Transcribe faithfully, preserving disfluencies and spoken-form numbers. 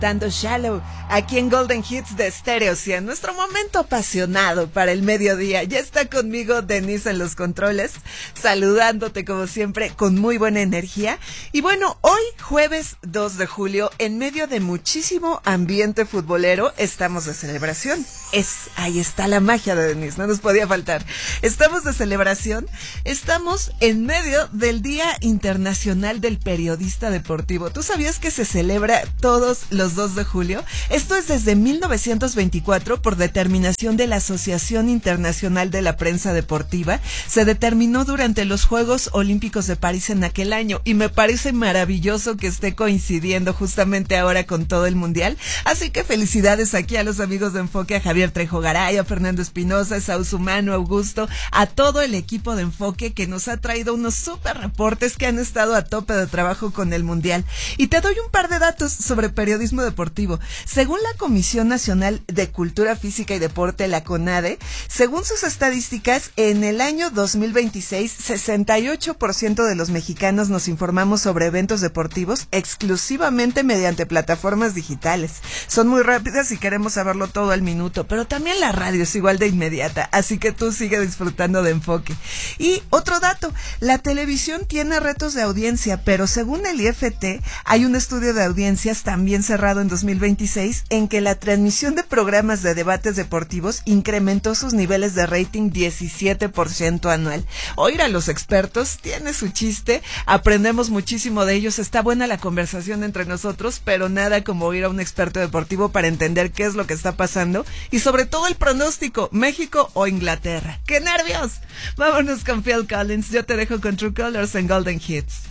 interpretando Shallow aquí en Golden Hits de Stereo cien, nuestro momento apasionado para el mediodía. Ya está conmigo Denise en los controles, saludándote como siempre con muy buena energía. Y bueno, hoy jueves dos de julio, en medio de muchísimo ambiente futbolero, estamos de celebración. Es, ahí está la magia de Denise, no nos podía faltar. Estamos de celebración, estamos en medio del Día Internacional del Periodista Deportivo. ¿Tú sabías que se celebra todos los dos de julio? Esto es desde mil novecientos veinticuatro por determinación de la Asociación Internacional de la Prensa Deportiva. Se determinó durante los Juegos Olímpicos de París en aquel año y me parece maravilloso que esté coincidiendo justamente ahora con todo el mundial. Así que felicidades aquí a los amigos de Enfoque, a Javier Trejo Garay, a Fernando Espinosa, a Saúl Sumano, Augusto, a todo el equipo de Enfoque que nos ha traído unos súper reportes que han estado a tope de trabajo con el mundial. Y te doy un par de datos sobre periodismo deportivo. Según la Comisión Nacional de Cultura Física y Deporte, la CONADE, según sus estadísticas, en el año dos mil veintiséis, sesenta y ocho por ciento de los mexicanos nos informamos sobre eventos deportivos exclusivamente mediante plataformas digitales. Son muy rápidas y queremos saberlo todo al minuto, pero también la radio es igual de inmediata, así que tú sigue disfrutando de Enfoque. Y otro dato, la televisión tiene retos de audiencia, pero según el I F T, hay un estudio de audiencias también cerrado en dos mil veintiséis en que la transmisión de programas de debates deportivos incrementó sus niveles de rating diecisiete por ciento anual. Oír a los expertos tiene su chiste, aprendemos muchísimo de ellos, está buena la conversación entre nosotros, pero nada como oír a un experto deportivo para entender qué es lo que está pasando y sobre todo el pronóstico, México o Inglaterra. ¡Qué nervios! Vámonos con Phil Collins, yo te dejo con True Colors en Golden Hits.